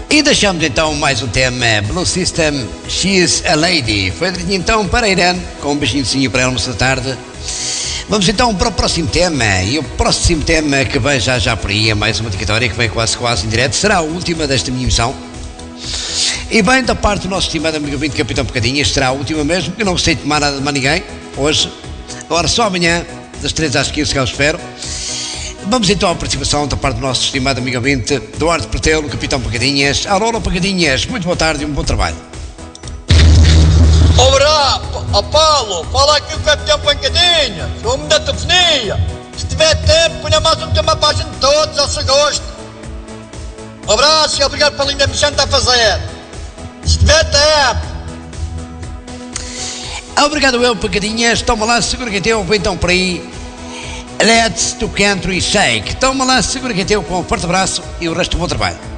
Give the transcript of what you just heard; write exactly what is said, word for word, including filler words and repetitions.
E deixamos então mais um tema, Blue System, She's a Lady. Foi então para a Irene, com um beijinho para ela nesta tarde. Vamos então para o próximo tema, e o próximo tema que vem já já por aí, é mais uma dedicatória que vem quase quase em direto, será a última desta minha emissão. E bem da parte do nosso estimado amigo vinte Capitão Pecadinhas, será a última mesmo, que eu não sei tomar nada de mais ninguém, hoje. Agora só amanhã, das três às quinze, que eu espero. Vamos então à participação da parte do nosso estimado amigo vinte, Duarte Pretelo, Capitão Pecadinhas. Aurora Pecadinhas, muito boa tarde e um bom trabalho. Olá, ó Paulo, fala aqui o Capitão Pancadinha, o homem da telefonia. Se tiver tempo, ponha mais um tema para a gente todos, ao seu gosto. Um abraço e obrigado pela linda missão que está a fazer. Se tiver tempo. Obrigado eu, Pecadinhas. Toma lá, segura que é teu, vem então por aí. Let's to Country Shake. Toma lá, segura que é teu, com um forte abraço e o resto do bom trabalho.